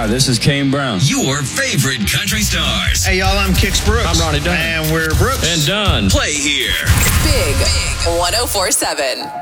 Hi, this is Kane Brown. Your favorite country stars. Hey, y'all, I'm Kix Brooks. I'm Ronnie Dunn. And we're Brooks. And Dunn. Play here. Big 104.7.